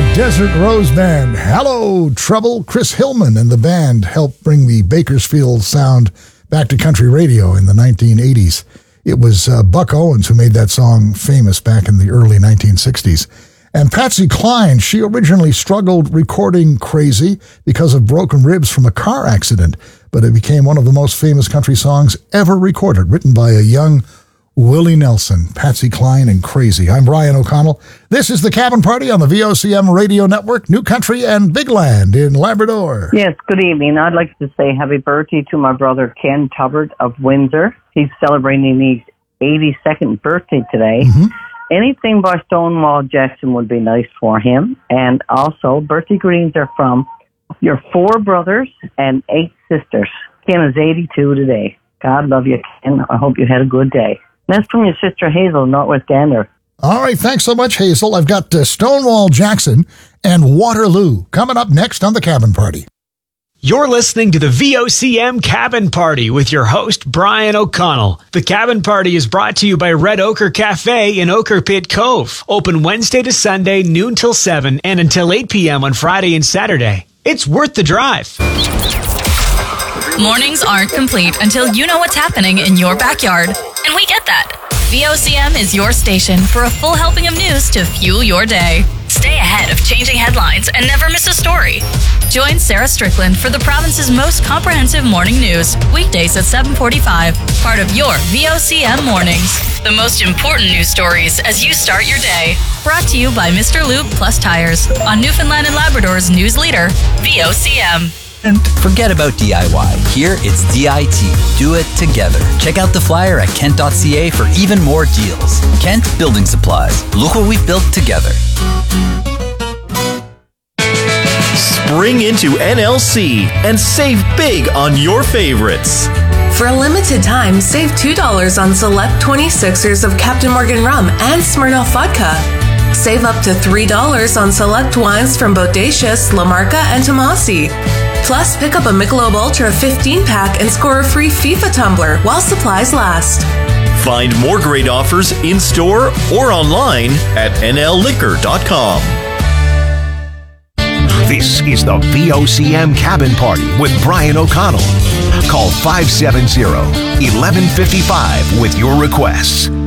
Desert Rose Band. Hello, Trouble. Chris Hillman and the band helped bring the Bakersfield sound back to country radio in the 1980s. It was Buck Owens who made that song famous back in the early 1960s. And Patsy Cline, she originally struggled recording Crazy because of broken ribs from a car accident, but it became one of the most famous country songs ever recorded, written by a young Willie Nelson. Patsy Cline and Crazy. I'm Brian O'Connell. This is the Cabin Party on the VOCM Radio Network, New Country and Big Land in Labrador. Yes, good evening. I'd like to say happy birthday to my brother Ken Tubbard of Windsor. He's celebrating his 82nd birthday today. Mm-hmm. Anything by Stonewall Jackson would be nice for him. And also, birthday greetings are from your 4 brothers and 8 sisters. Ken is 82 today. God love you, Ken. I hope you had a good day. That's from your sister Hazel, Northwest Gander. All right, thanks so much, Hazel. I've got Stonewall Jackson and Waterloo coming up next on the Cabin Party. You're listening to the VOCM Cabin Party with your host, Brian O'Connell. The Cabin Party is brought to you by Red Ochre Cafe in Ochre Pit Cove. Open Wednesday to Sunday, noon till 7, and until 8 p.m. on Friday and Saturday. It's worth the drive. Mornings aren't complete until you know what's happening in your backyard. And we get that. VOCM is your station for a full helping of news to fuel your day. Stay ahead of changing headlines and never miss a story. Join Sarah Strickland for the province's most comprehensive morning news, weekdays at 7:45, part of your VOCM Mornings. The most important news stories as you start your day. Brought to you by Mr. Lube Plus Tires on Newfoundland and Labrador's news leader, VOCM. And forget about DIY. Here it's DIT. Do it together. Check out the flyer at kent.ca for even more deals. Kent Building Supplies. Look what we've built together. Spring into NLC and save big on your favorites. For a limited time, save $2 on select 26ers of Captain Morgan Rum and Smirnoff Vodka. Save up to $3 on select wines from Bodacious, La Marca, and Tomasi. Plus, pick up a Michelob Ultra 15-pack and score a free FIFA tumbler while supplies last. Find more great offers in-store or online at nlliquor.com. This is the VOCM Cabin Party with Brian O'Connell. Call 570-1155 with your requests.